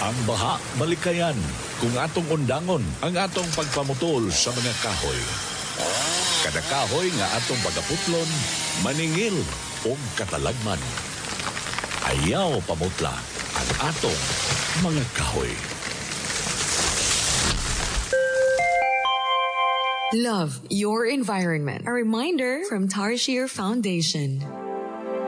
Ang baha malikayan kung atong undangon ang atong pagpamutol sa mga kahoy. Kada kahoy nga atong pagaputlon, maningil o katalagman. Ayaw pamutla ang atong mga kahoy. Love your environment. A reminder from Tarshir Foundation.